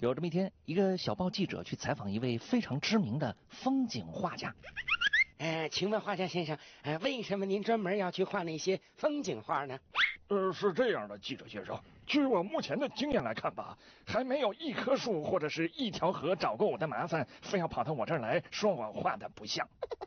有这么一天，一个小报记者去采访一位非常知名的风景画家。 请问画家先生，为什么您专门要去画那些风景画呢？ 是这样的，记者先生，据我目前的经验来看吧，还没有一棵树或者是一条河找过我的麻烦，非要跑到我这儿来说我画的不像。